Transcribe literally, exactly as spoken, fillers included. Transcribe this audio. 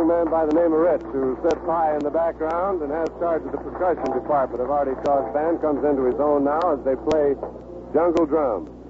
young man by the name of Ritz, who sits high in the background and has charge of the percussion department of Artie Shaw's band, comes into his own now as they play Jungle Drum.